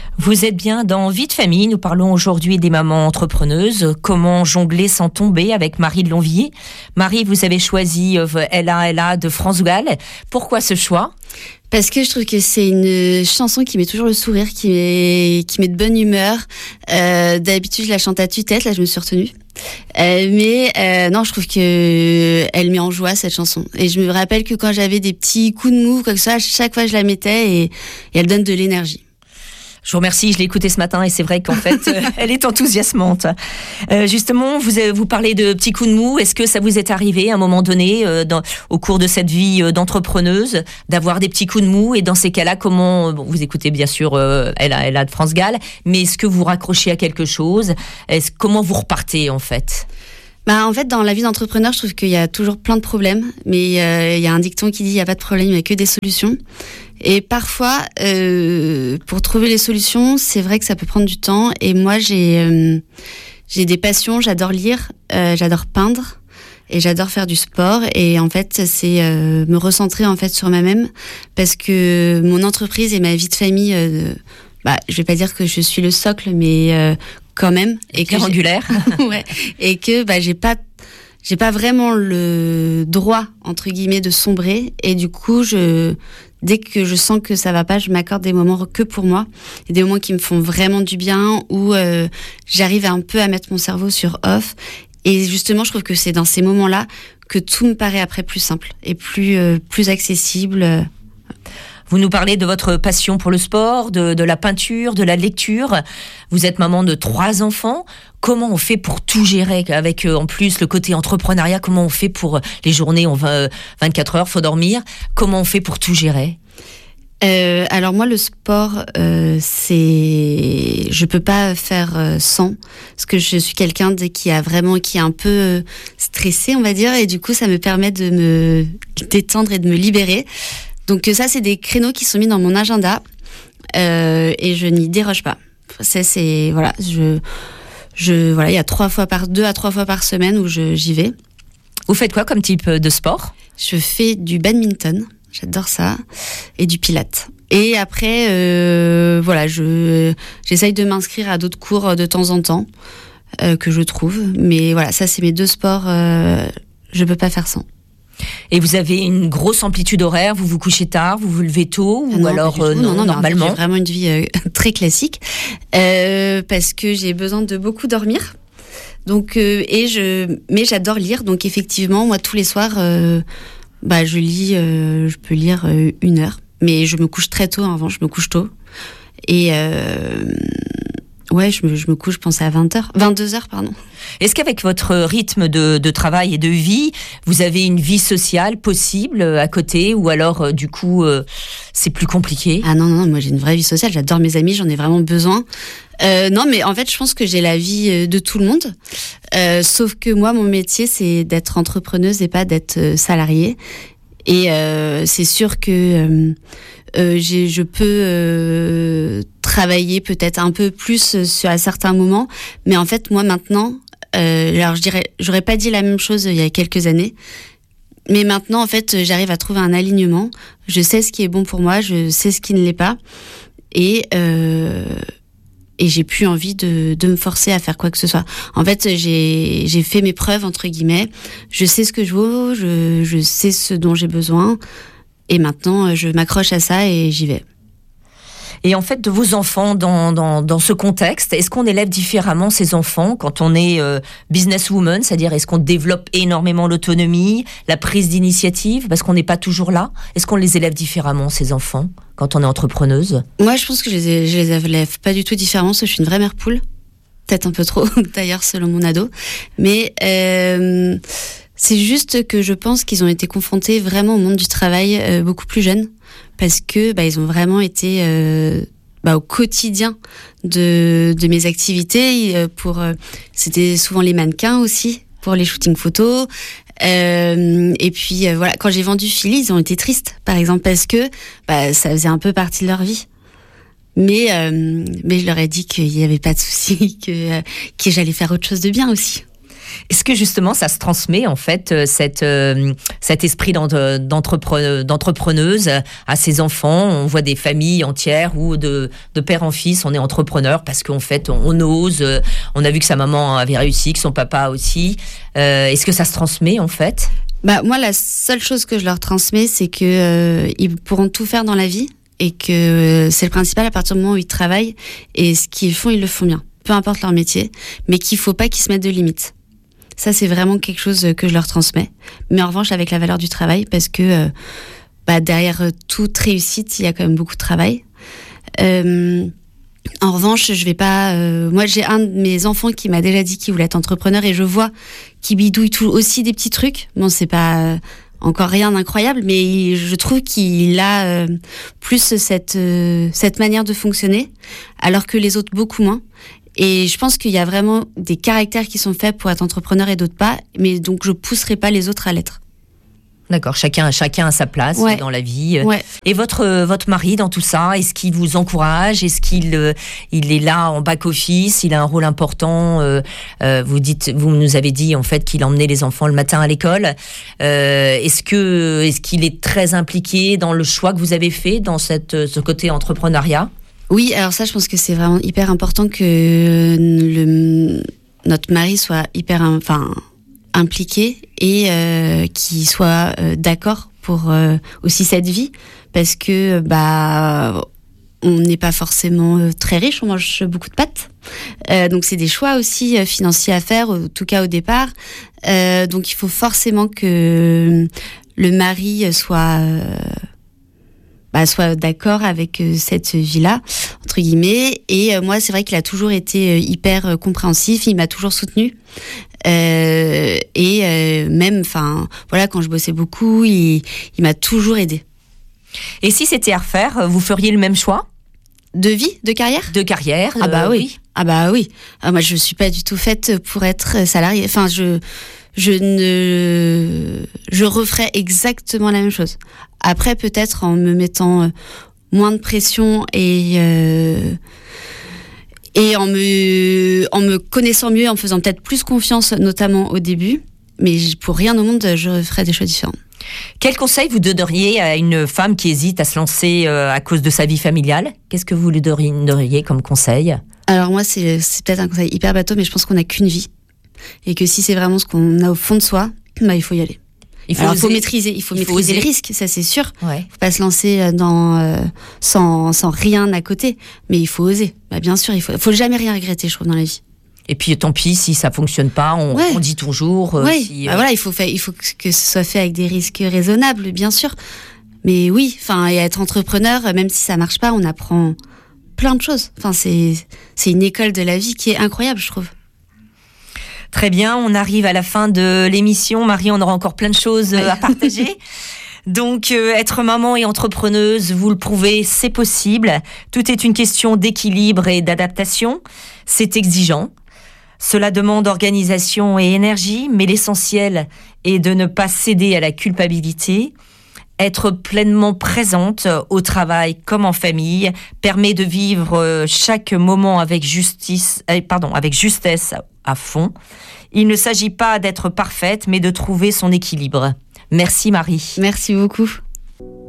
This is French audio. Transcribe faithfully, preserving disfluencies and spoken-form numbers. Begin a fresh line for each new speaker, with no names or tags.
Vous êtes bien dans Vie de famille. Nous parlons aujourd'hui des mamans entrepreneuses. Comment jongler sans tomber avec Marie de Longvilliers. Marie, vous avez choisi Ella Ella de France Gall. Pourquoi ce choix ?
Parce que je trouve que c'est une chanson qui met toujours le sourire, qui met, qui met de bonne humeur. Euh, d'habitude, je la chante à tue-tête. Là, je me suis retenue. Euh, mais euh, non, je trouve que elle met en joie cette chanson. Et je me rappelle que quand j'avais des petits coups de mou, comme ça, chaque fois je la mettais et, et elle donne de l'énergie.
Je vous remercie, je l'ai écoutée ce matin et c'est vrai qu'en fait, euh, elle est enthousiasmante. Euh, justement, vous vous parlez de petits coups de mou. Est-ce que ça vous est arrivé à un moment donné, euh, dans, au cours de cette vie euh, d'entrepreneuse, d'avoir des petits coups de mou ? Et dans ces cas-là, comment bon, vous écoutez bien sûr euh, Ella Ella de France Gall, mais est-ce que vous raccrochez à quelque chose ? Est-ce, comment vous repartez en fait ?
Bah, en fait, dans la vie d'entrepreneur, je trouve qu'il y a toujours plein de problèmes, mais euh, il y a un dicton qui dit il n'y a pas de problème, il n'y a que des solutions. Et parfois, euh, pour trouver les solutions, c'est vrai que ça peut prendre du temps. Et moi, j'ai euh, j'ai des passions, j'adore lire, euh, j'adore peindre et j'adore faire du sport. Et en fait, c'est euh, me recentrer en fait sur moi-même, parce que mon entreprise et ma vie de famille, euh, bah, je vais pas dire que je suis le socle, mais euh, quand même.
Et que angulaire.
Ouais. Et que bah j'ai pas j'ai pas vraiment le droit entre guillemets de sombrer. Et du coup, je dès que je sens que ça va pas, je m'accorde des moments que pour moi, et des moments qui me font vraiment du bien, où euh, j'arrive un peu à mettre mon cerveau sur off. Et justement, je trouve que c'est dans ces moments-là que tout me paraît après plus simple et plus euh, plus accessible.
Vous nous parlez de votre passion pour le sport, de, de la peinture, de la lecture. Vous êtes maman de trois enfants. Comment on fait pour tout gérer avec euh, en plus le côté entrepreneuriat ? Comment on fait pour euh, les journées, on va euh, vingt-quatre heures, faut dormir. Comment on fait pour tout gérer ?
Euh, alors moi, le sport, euh, c'est, je peux pas faire euh, sans, parce que je suis quelqu'un de, qui a vraiment, qui est un peu euh, stressé, on va dire, et du coup, ça me permet de me détendre et de me libérer. Donc ça, c'est des créneaux qui sont mis dans mon agenda, euh, et je n'y déroge pas. Ça, c'est voilà, je, je voilà, il y a trois fois par deux à trois fois par semaine où je j'y vais.
Vous faites quoi comme type de sport ?
Je fais du badminton, j'adore ça, et du pilates. Et après, euh, voilà, je j'essaye de m'inscrire à d'autres cours de temps en temps euh, que je trouve. Mais voilà, ça, c'est mes deux sports. Euh, je peux pas faire sans.
Et vous avez une grosse amplitude horaire, vous vous couchez tard, vous vous levez tôt, ou
ah non,
alors euh, non,
non, non,
normalement.
En fait, j'ai vraiment une vie euh, très classique, euh, parce que j'ai besoin de beaucoup dormir. Donc euh, et je, mais j'adore lire. Donc effectivement, moi tous les soirs, euh, bah je lis, euh, je peux lire euh, une heure. Mais je me couche très tôt. Avant, je me couche tôt. Et euh, ouais, je me, je me couche, je pense à vingt heures, vingt-deux heures, pardon.
Est-ce qu'avec votre rythme de, de travail et de vie, vous avez une vie sociale possible à côté, ou alors euh, du coup euh, c'est plus compliqué ?
Ah non, non, moi j'ai une vraie vie sociale, j'adore mes amis, j'en ai vraiment besoin. Euh, non, mais en fait, je pense que j'ai la vie de tout le monde. Euh, sauf que moi, mon métier, c'est d'être entrepreneuse et pas d'être salariée. Et euh, c'est sûr que euh, euh, j'ai, je peux euh, travailler peut-être un peu plus sur, à certains moments. Mais en fait, moi maintenant, euh, alors je dirais, j'aurais pas dit la même chose il y a quelques années. Mais maintenant, en fait, j'arrive à trouver un alignement. Je sais ce qui est bon pour moi, je sais ce qui ne l'est pas. Et... Euh, Et j'ai plus envie de, de me forcer à faire quoi que ce soit. En fait, j'ai, j'ai fait mes preuves, entre guillemets. Je sais ce que je vaux, je, je sais ce dont j'ai besoin. Et maintenant, je m'accroche à ça et j'y vais.
Et en fait, de vos enfants dans, dans, dans ce contexte, est-ce qu'on élève différemment ces enfants quand on est euh, businesswoman ? C'est-à-dire, est-ce qu'on développe énormément l'autonomie, la prise d'initiative, parce qu'on n'est pas toujours là ? Est-ce qu'on les élève différemment, ces enfants, quand on est entrepreneuse ?
Moi, je pense que je les, je les élève pas du tout différemment, parce que je suis une vraie mère poule. Peut-être un peu trop, d'ailleurs, selon mon ado. Mais euh, c'est juste que je pense qu'ils ont été confrontés vraiment au monde du travail euh, beaucoup plus jeunes, parce que bah, ils ont vraiment été euh, bah, au quotidien de, de mes activités. Euh, pour, euh, c'était souvent les mannequins aussi, pour les shootings photos. Euh, et puis euh, voilà, quand j'ai vendu Philly, ils ont été tristes, par exemple, parce que bah, ça faisait un peu partie de leur vie. Mais, euh, mais je leur ai dit qu'il n'y avait pas de souci, que, euh, que j'allais faire autre chose de bien aussi.
Est-ce que justement ça se transmet en fait cette, euh, cet esprit d'entrepre- d'entrepreneuse à ses enfants? On voit des familles entières où de, de père en fils on est entrepreneur parce qu'en fait on, on ose. On a vu que sa maman avait réussi, que son papa aussi. Euh, est-ce que ça se transmet en fait?
Bah moi la seule chose que je leur transmets c'est que euh, ils pourront tout faire dans la vie et que c'est le principal à partir du moment où ils travaillent et ce qu'ils font ils le font bien, peu importe leur métier, mais qu'il faut pas qu'ils se mettent de limites. Ça, c'est vraiment quelque chose que je leur transmets. Mais en revanche, avec la valeur du travail, parce que euh, bah, derrière toute réussite, il y a quand même beaucoup de travail. Euh, en revanche, je vais pas. Euh, moi, j'ai un de mes enfants qui m'a déjà dit qu'il voulait être entrepreneur et je vois qu'il bidouille tout, aussi des petits trucs. Bon, c'est pas euh, encore rien d'incroyable, mais il, je trouve qu'il a euh, plus cette euh, cette manière de fonctionner, alors que les autres beaucoup moins. Et je pense qu'il y a vraiment des caractères qui sont faits pour être entrepreneur et d'autres pas, mais donc je pousserai pas les autres à l'être.
D'accord, chacun, chacun a sa place
ouais.
dans la vie.
Ouais.
Et votre, votre mari dans tout ça, est-ce qu'il vous encourage? Est-ce qu'il euh, il est là en back-office? Il a un rôle important euh, euh, vous, dites, vous nous avez dit en fait qu'il emmenait les enfants le matin à l'école. Euh, est-ce, que, est-ce qu'il est très impliqué dans le choix que vous avez fait dans cette, ce côté entrepreneuriat?
Oui, alors ça, je pense que c'est vraiment hyper important que le, notre mari soit hyper, enfin, impliqué et euh, qu'il soit euh, d'accord pour euh, aussi cette vie, parce que bah on n'est pas forcément euh, très riche, on mange beaucoup de pâtes, euh, donc c'est des choix aussi euh, financiers à faire, en tout cas au départ. Euh, donc il faut forcément que le mari soit euh, Bah, soit d'accord avec euh, cette vie-là, entre guillemets. Et euh, moi, c'est vrai qu'il a toujours été euh, hyper euh, compréhensif, il m'a toujours soutenu. Euh, et euh, même, enfin, voilà, quand je bossais beaucoup, il, il m'a toujours aidé.
Et si c'était à refaire, vous feriez le même choix?
De vie, de carrière?
De carrière?
Ah bah
euh,
oui.
oui.
Ah bah oui. Ah, moi, je suis pas du tout faite pour être salariée. Enfin, je... Je ne, je referais exactement la même chose. Après, peut-être en me mettant moins de pression et euh, et en me, en me connaissant mieux, en me faisant peut-être plus confiance, notamment au début. Mais pour rien au monde, je ferais des choix différents.
Quel conseil vous donneriez à une femme qui hésite à se lancer euh, à cause de sa vie familiale? Qu'est-ce que vous lui donneriez comme conseil?
Alors moi, c'est, c'est peut-être un conseil hyper bateau, mais je pense qu'on n'a qu'une vie. Et que si c'est vraiment ce qu'on a au fond de soi, bah, il faut y aller. Il faut, Alors, faut maîtriser, il faut il maîtriser faut les risques, ça c'est sûr.
Ouais.
Faut pas se lancer dans euh, sans sans rien à côté, mais il faut oser. Bah, bien sûr, il faut faut jamais rien regretter, je trouve, dans la vie.
Et puis tant pis si ça fonctionne pas, on, ouais. on dit toujours. Euh,
ouais.
si,
bah,
euh...
voilà, il faut faire, il faut que ce soit fait avec des risques raisonnables, bien sûr. Mais oui, enfin, et être entrepreneur, même si ça marche pas, on apprend plein de choses. Enfin, c'est c'est une école de la vie qui est incroyable, je trouve.
Très bien, on arrive à la fin de l'émission. Marie, on aura encore plein de choses à partager. Donc, euh, être maman et entrepreneuse, vous le prouvez, c'est possible. Tout est une question d'équilibre et d'adaptation. C'est exigeant. Cela demande organisation et énergie, mais l'essentiel est de ne pas céder à la culpabilité. Être pleinement présente au travail comme en famille permet de vivre chaque moment avec justice, pardon, avec justesse à fond. Il ne s'agit pas d'être parfaite, mais de trouver son équilibre. Merci Marie.
Merci beaucoup.